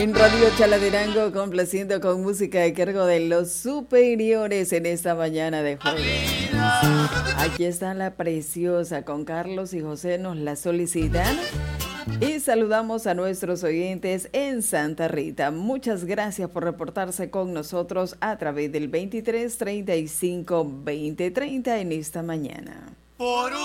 En Radio Chalatenango, complaciendo con música a cargo de Los Superiores en esta mañana de jueves. Aquí está la preciosa con Carlos y José, nos la solicitan. Y saludamos a nuestros oyentes en Santa Rita. Muchas gracias por reportarse con nosotros a través del 23 35 20 30 en esta mañana.